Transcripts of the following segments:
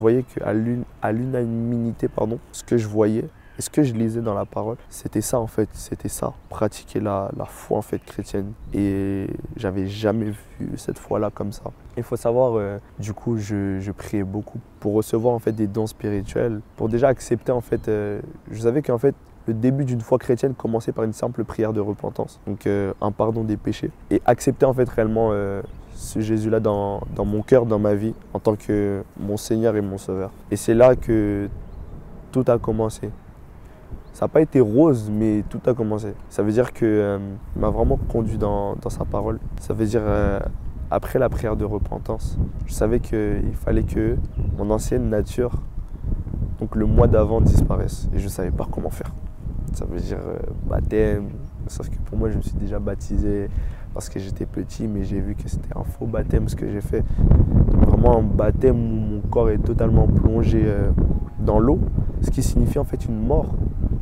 Je voyais qu'à l'unanimité, ce que je voyais et ce que je lisais dans la parole, c'était ça en fait, c'était ça, pratiquer la foi en fait chrétienne. Et j'avais jamais vu cette foi-là comme ça. Il faut savoir, du coup, je priais beaucoup pour recevoir en fait des dons spirituels, pour déjà accepter en fait, je savais qu'en fait, le début d'une foi chrétienne commençait par une simple prière de repentance, donc un pardon des péchés, et accepter en fait réellement ce Jésus-là dans mon cœur, dans ma vie, en tant que mon Seigneur et mon Sauveur. Et c'est là que tout a commencé. Ça n'a pas été rose, mais tout a commencé. Ça veut dire qu'il m'a vraiment conduit dans sa parole. Ça veut dire, après la prière de repentance, je savais qu'il fallait que mon ancienne nature, donc le mois d'avant, disparaisse. Et je ne savais pas comment faire. Ça veut dire baptême, sauf que pour moi, je me suis déjà baptisé parce que j'étais petit, mais j'ai vu que c'était un faux baptême ce que j'ai fait. Vraiment un baptême où mon corps est totalement plongé dans l'eau, ce qui signifie en fait une mort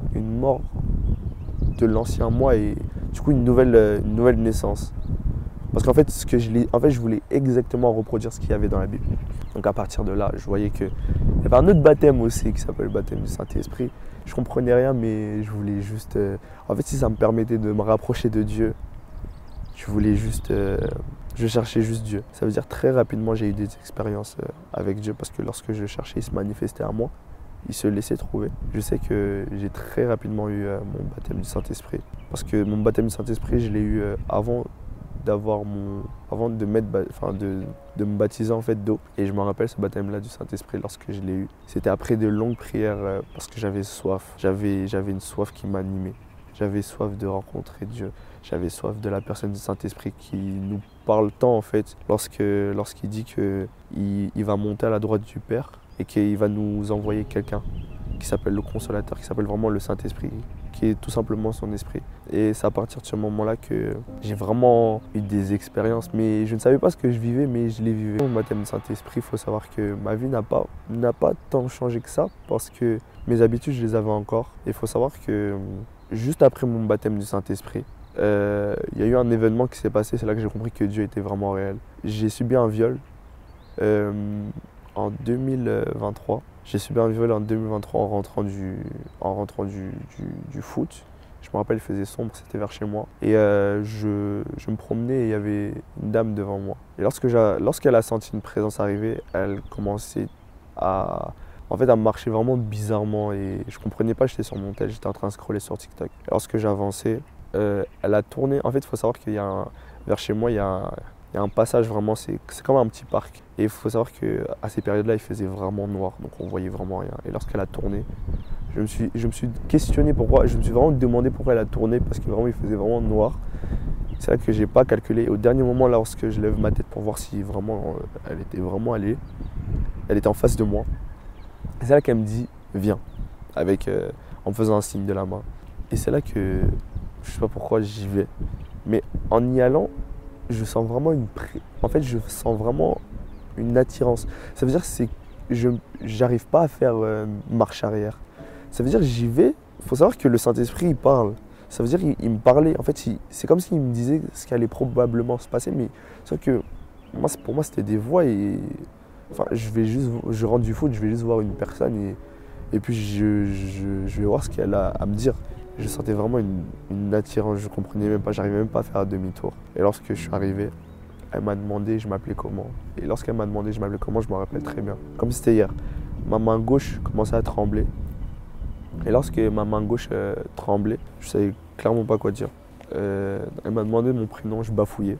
de l'ancien moi et du coup une nouvelle naissance. Parce qu'en fait, je voulais exactement reproduire ce qu'il y avait dans la Bible. Donc à partir de là, je voyais qu'il y avait un autre baptême aussi qui s'appelle le baptême du Saint-Esprit. Je comprenais rien, mais je voulais juste... En fait, si ça me permettait de me rapprocher de Dieu, je cherchais juste Dieu. Ça veut dire très rapidement, j'ai eu des expériences avec Dieu parce que lorsque je cherchais, il se manifestait à moi. Il se laissait trouver. Je sais que j'ai très rapidement eu mon baptême du Saint-Esprit. Parce que mon baptême du Saint-Esprit, je l'ai eu avant de me baptiser en fait d'eau. Et je me rappelle ce baptême-là du Saint-Esprit lorsque je l'ai eu. C'était après de longues prières parce que j'avais soif. J'avais une soif qui m'animait. J'avais soif de rencontrer Dieu. J'avais soif de la personne du Saint-Esprit qui nous parle tant en fait lorsqu'il dit qu'il va monter à la droite du Père et qu'il va nous envoyer quelqu'un qui s'appelle le Consolateur, qui s'appelle vraiment le Saint-Esprit, qui est tout simplement son esprit. Et c'est à partir de ce moment-là que j'ai vraiment eu des expériences, mais je ne savais pas ce que je vivais, mais je les vivais. Mon baptême du Saint-Esprit, il faut savoir que ma vie n'a pas tant changé que ça, parce que mes habitudes, je les avais encore. Il faut savoir que juste après mon baptême du Saint-Esprit, il y a eu un événement qui s'est passé, c'est là que j'ai compris que Dieu était vraiment réel. J'ai subi un viol en 2023. J'ai subi un viol en 2023 en rentrant du foot. Je me rappelle, il faisait sombre, c'était vers chez moi. Et je me promenais et il y avait une dame devant moi. Et lorsqu'elle a senti une présence arriver, elle commençait à marcher vraiment bizarrement. Et je comprenais pas, j'étais sur mon tel, j'étais en train de scroller sur TikTok. Et lorsque j'avançais, elle a tourné. En fait, il faut savoir vers chez moi, il y a un passage vraiment, c'est comme un petit parc. Et il faut savoir qu'à ces périodes-là, il faisait vraiment noir, donc on voyait vraiment rien. Et lorsqu'elle a tourné, je me suis questionné pourquoi, je me suis vraiment demandé pourquoi elle a tourné, parce que vraiment, il faisait vraiment noir. C'est là que j'ai pas calculé. Et au dernier moment, lorsque je lève ma tête pour voir si vraiment elle était vraiment allée, elle était en face de moi. Et c'est là qu'elle me dit, viens, en me faisant un signe de la main. Et c'est là que, je sais pas pourquoi j'y vais, mais en y allant, je sens vraiment je sens vraiment une attirance. Ça veut dire que j'arrive pas à faire marche arrière. Ça veut dire que j'y vais. Il faut savoir que le Saint-Esprit, il parle. Ça veut dire qu'il me parlait. En fait, c'est comme s'il me disait ce qui allait probablement se passer. Mais c'est que pour moi, c'était des voix. Et enfin, je rentre du foot, je vais juste voir une personne. Et puis, je vais voir ce qu'elle a à me dire. Je sentais vraiment une attirance. Je comprenais même pas. J'arrivais même pas à faire un demi-tour. Et lorsque je suis arrivé, elle m'a demandé je m'appelais comment. Et lorsqu'elle m'a demandé je m'appelais comment, je me rappelle très bien. Comme si c'était hier. Ma main gauche commençait à trembler. Et lorsque ma main gauche tremblait, je savais clairement pas quoi dire. Elle m'a demandé mon prénom, je bafouillais.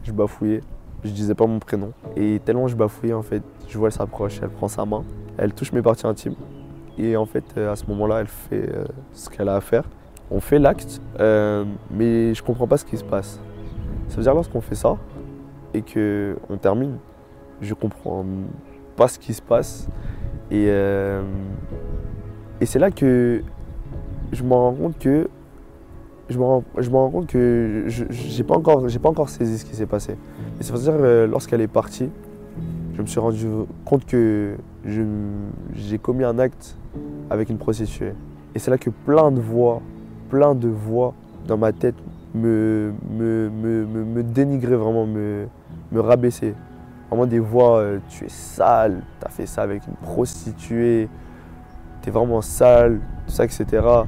Je disais pas mon prénom. Et tellement je bafouillais, en fait, je vois elle s'approche, elle prend sa main, elle touche mes parties intimes. Et en fait, à ce moment-là, elle fait ce qu'elle a à faire. On fait l'acte, mais je comprends pas ce qui se passe. Ça veut dire lorsqu'on fait ça, et qu'on termine, je comprends pas ce qui se passe. Et c'est là que je me rends compte que j'ai pas encore saisi ce qui s'est passé. Et c'est pour dire lorsqu'elle est partie, je me suis rendu compte que j'ai commis un acte avec une prostituée. Et c'est là que plein de voix dans ma tête me dénigraient vraiment, me rabaissaient. vraiment des voix, tu es sale, tu as fait ça avec une prostituée, tu es vraiment sale, tout ça, etc.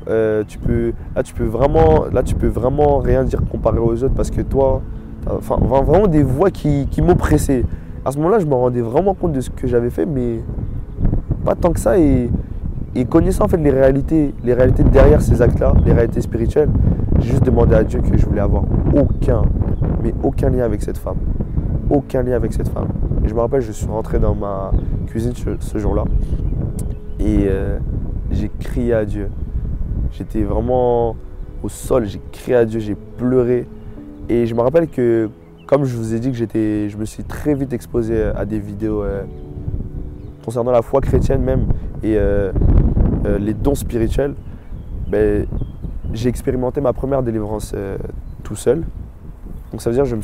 Tu peux vraiment rien dire comparé aux autres parce que toi, enfin, vraiment des voix qui m'oppressaient. À ce moment-là, je me rendais vraiment compte de ce que j'avais fait, mais pas tant que ça. Et connaissant en fait les réalités derrière ces actes-là, les réalités spirituelles, j'ai juste demandé à Dieu que je voulais avoir aucun lien avec cette femme. Aucun lien avec cette femme. Et je me rappelle, je suis rentré dans ma cuisine ce jour-là et j'ai crié à Dieu. J'étais vraiment au sol, j'ai crié à Dieu, j'ai pleuré. Et je me rappelle que, comme je vous ai dit que je me suis très vite exposé à des vidéos concernant la foi chrétienne même et les dons spirituels, ben, j'ai expérimenté ma première délivrance tout seul. Donc ça veut dire que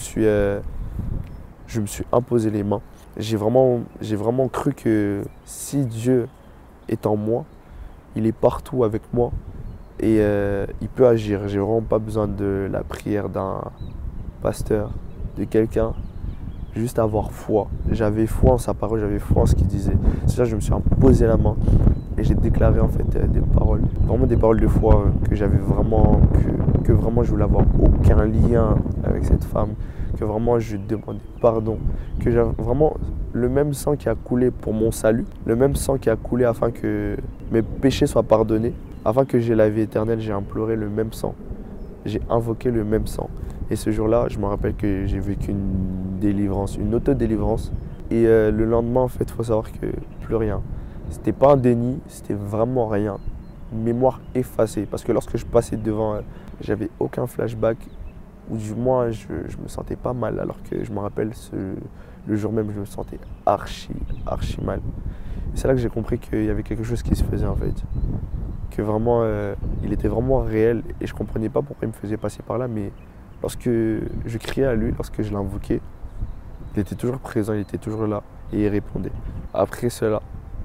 je me suis imposé les mains. J'ai vraiment cru que si Dieu est en moi, il est partout avec moi et il peut agir. J'ai vraiment pas besoin de la prière d'un pasteur, de quelqu'un. Juste avoir foi. J'avais foi en sa parole, j'avais foi en ce qu'il disait. C'est ça, je me suis imposé la main et j'ai déclaré en fait des paroles, vraiment des paroles de foi que j'avais vraiment, que vraiment je voulais avoir aucun lien avec cette femme, que vraiment je demandais pardon, que j'avais vraiment le même sang qui a coulé pour mon salut, le même sang qui a coulé afin que mes péchés soient pardonnés, afin que j'aie la vie éternelle, j'ai imploré le même sang, j'ai invoqué le même sang. Et ce jour-là, je me rappelle que j'ai vécu une délivrance, une auto-délivrance. Et le lendemain, en fait, il faut savoir que plus rien. C'était pas un déni, c'était vraiment rien. Une mémoire effacée. Parce que lorsque je passais devant, j'avais aucun flashback. Ou du moins, je me sentais pas mal. Alors que je me rappelle, le jour même, je me sentais archi mal. Et c'est là que j'ai compris qu'il y avait quelque chose qui se faisait, en fait. Que vraiment, il était vraiment réel. Et je comprenais pas pourquoi il me faisait passer par là, mais lorsque je criais à lui, lorsque je l'invoquais, il était toujours présent, il était toujours là et il répondait. Après ça,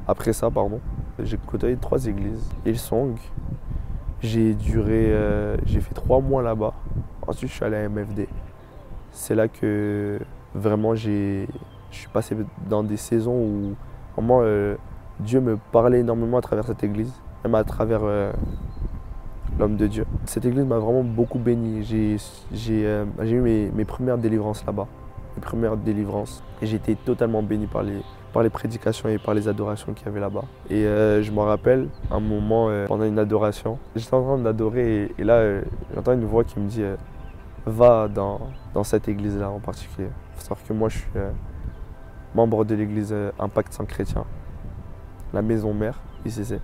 j'ai côtoyé 3 églises. Hillsong, j'ai fait 3 mois là-bas. Ensuite, je suis allé à MFD. C'est là que vraiment je suis passé dans des saisons où vraiment Dieu me parlait énormément à travers cette église, même à travers l'homme de Dieu. Cette église m'a vraiment beaucoup béni. J'ai eu mes premières délivrances là-bas, mes premières délivrances. Et j'ai été totalement béni par les prédications et par les adorations qu'il y avait là-bas. Et je me rappelle, un moment, pendant une adoration, j'étais en train d'adorer et là, j'entends une voix qui me dit va dans cette église-là en particulier. Il faut savoir que moi, je suis membre de l'église Impact Saint Chrétien, la maison mère, ICC.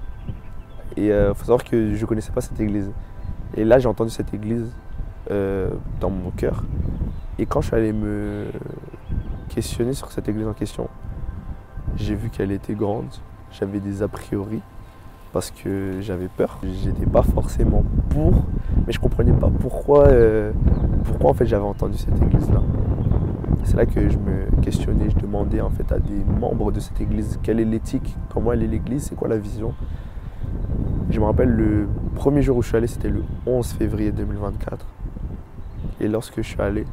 Et il faut savoir que je ne connaissais pas cette église. Et là, j'ai entendu cette église dans mon cœur. Et quand je suis allé me questionner sur cette église en question, j'ai vu qu'elle était grande. J'avais des a priori parce que j'avais peur. J'étais pas forcément pour, mais je comprenais pas pourquoi en fait j'avais entendu cette église-là. C'est là que je me questionnais, je demandais en fait à des membres de cette église quelle est l'éthique, comment elle est l'église, c'est quoi la vision. Je me rappelle le premier jour où je suis allé, c'était le 11 février 2024. Et lorsque je suis allé,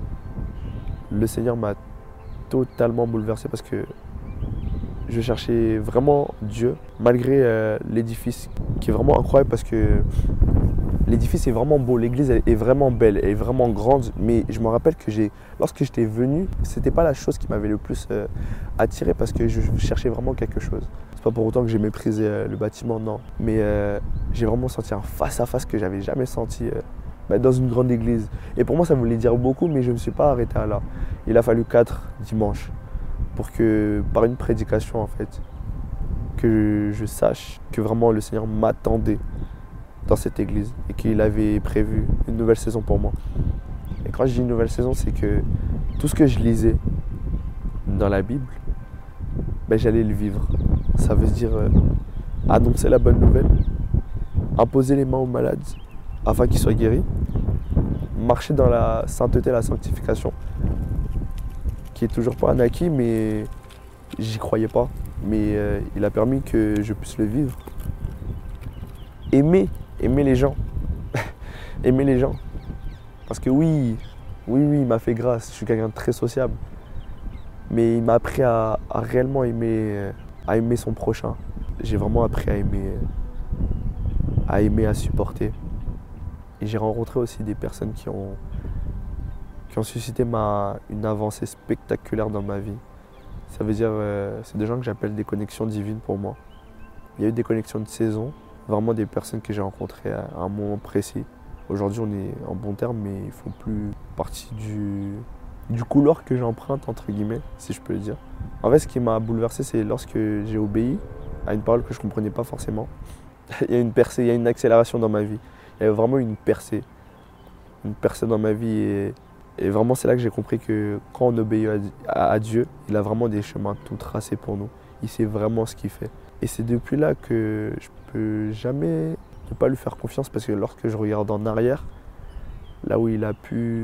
le Seigneur m'a totalement bouleversé parce que je cherchais vraiment Dieu, malgré l'édifice qui est vraiment incroyable parce que l'édifice est vraiment beau, l'église est vraiment belle, elle est vraiment grande. Mais je me rappelle que lorsque j'étais venu, c'était pas la chose qui m'avait le plus attiré parce que je cherchais vraiment quelque chose. C'est pas pour autant que j'ai méprisé le bâtiment, non. Mais j'ai vraiment senti un face-à-face que j'avais jamais senti dans une grande église. Et pour moi, ça voulait dire beaucoup, mais je ne me suis pas arrêté à là. Il a fallu 4 dimanches pour que, par une prédication en fait, que je sache que vraiment le Seigneur m'attendait dans cette église et qu'il avait prévu une nouvelle saison pour moi. Et quand je dis une nouvelle saison, c'est que tout ce que je lisais dans la Bible, j'allais le vivre. Ça veut dire annoncer la bonne nouvelle, imposer les mains aux malades afin qu'ils soient guéris, marcher dans la sainteté, la sanctification, qui est toujours pas un acquis, mais j'y croyais pas. Mais il a permis que je puisse le vivre. Aimer les gens. Aimer les gens. Parce que oui, il m'a fait grâce. Je suis quelqu'un de très sociable. Mais il m'a appris à réellement aimer son prochain. J'ai vraiment appris à aimer, à supporter. Et j'ai rencontré aussi des personnes qui ont suscité une avancée spectaculaire dans ma vie. Ça veut dire, c'est des gens que j'appelle des connexions divines pour moi. Il y a eu des connexions de saison, vraiment des personnes que j'ai rencontrées à un moment précis. Aujourd'hui, on est en bon terme, mais ils ne font plus partie du couloir que j'emprunte, entre guillemets, si je peux le dire. En fait, ce qui m'a bouleversé, c'est lorsque j'ai obéi à une parole que je ne comprenais pas forcément. Il y a une percée, il y a une accélération dans ma vie. Il y a vraiment une percée dans ma vie. Et vraiment, c'est là que j'ai compris que quand on obéit à Dieu, il a vraiment des chemins tout tracés pour nous. Il sait vraiment ce qu'il fait. Et c'est depuis là que je ne peux jamais ne pas lui faire confiance, parce que lorsque je regarde en arrière, là où il a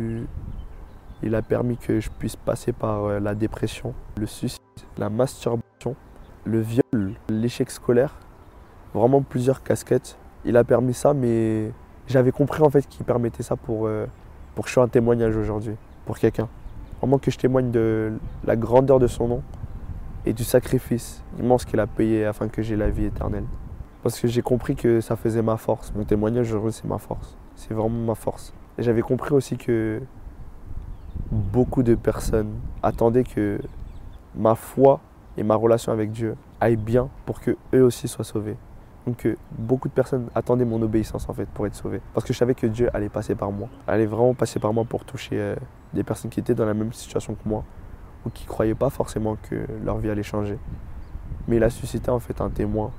permis que je puisse passer par la dépression, le suicide, la masturbation, le viol, l'échec scolaire, vraiment plusieurs casquettes. Il a permis ça, mais j'avais compris en fait qu'il permettait ça pour que je sois un témoignage aujourd'hui, pour quelqu'un. Vraiment que je témoigne de la grandeur de son nom et du sacrifice immense qu'il a payé afin que j'aie la vie éternelle. Parce que j'ai compris que ça faisait ma force. Mon témoignage aujourd'hui, c'est ma force. C'est vraiment ma force. Et j'avais compris aussi que beaucoup de personnes attendaient que ma foi et ma relation avec Dieu aillent bien pour qu'eux aussi soient sauvés. Donc beaucoup de personnes attendaient mon obéissance en fait pour être sauvées. Parce que je savais que Dieu allait passer par moi. Allait vraiment passer par moi pour toucher des personnes qui étaient dans la même situation que moi ou qui ne croyaient pas forcément que leur vie allait changer. Mais il a suscité en fait un témoin.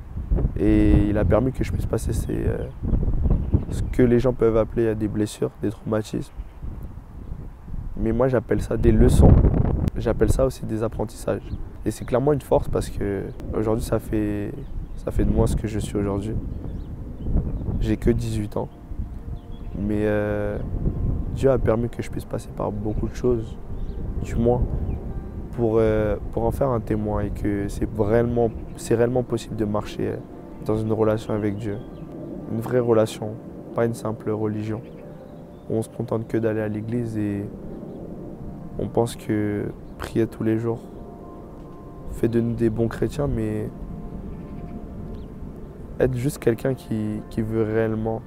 Et il a permis que je puisse passer ce que les gens peuvent appeler des blessures, des traumatismes. Mais moi j'appelle ça des leçons. J'appelle ça aussi des apprentissages. Et c'est clairement une force parce que aujourd'hui ça fait de moi ce que je suis aujourd'hui. J'ai que 18 ans. Mais Dieu a permis que je puisse passer par beaucoup de choses, du moins, pour en faire un témoin et que c'est réellement possible de marcher dans une relation avec Dieu. Une vraie relation, pas une simple religion. On se contente que d'aller à l'église et on pense que prier tous les jours fait de nous des bons chrétiens, mais être juste quelqu'un qui veut réellement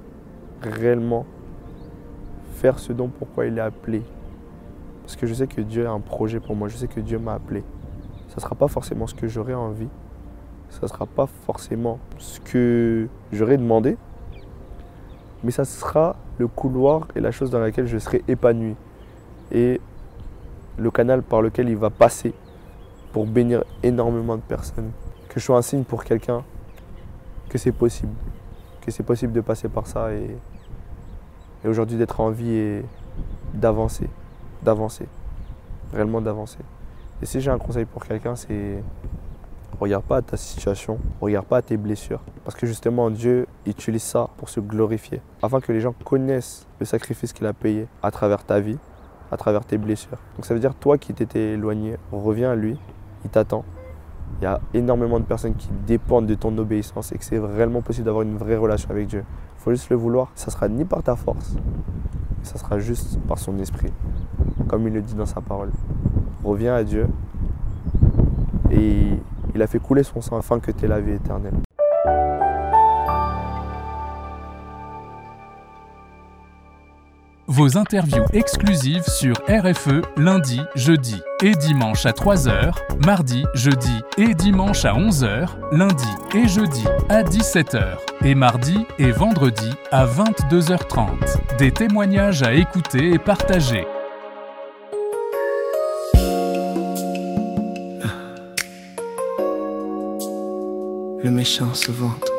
faire ce dont pourquoi il est appelé. Parce que je sais que Dieu a un projet pour moi, je sais que Dieu m'a appelé. Ça ne sera pas forcément ce que j'aurais envie, ça ne sera pas forcément ce que j'aurais demandé, mais ça sera le couloir et la chose dans laquelle je serai épanoui. Et le canal par lequel il va passer pour bénir énormément de personnes. Que je sois un signe pour quelqu'un que c'est possible de passer par ça et aujourd'hui d'être en vie et d'avancer, réellement d'avancer. Et si j'ai un conseil pour quelqu'un, c'est regarde pas à ta situation, regarde pas à tes blessures, parce que justement Dieu utilise ça pour se glorifier, afin que les gens connaissent le sacrifice qu'il a payé à travers ta vie, à travers tes blessures. Donc ça veut dire toi qui t'étais éloigné, reviens à lui, il t'attend. Il y a énormément de personnes qui dépendent de ton obéissance et que c'est réellement possible d'avoir une vraie relation avec Dieu. Il faut juste le vouloir. Ça ne sera ni par ta force, ça sera juste par son esprit, comme il le dit dans sa parole. Reviens à Dieu et il a fait couler son sang afin que tu aies la vie éternelle. Vos interviews exclusives sur RFE lundi, jeudi et dimanche à 3h, mardi, jeudi et dimanche à 11h, lundi et jeudi à 17h et mardi et vendredi à 22h30. Des témoignages à écouter et partager. Le méchant se vante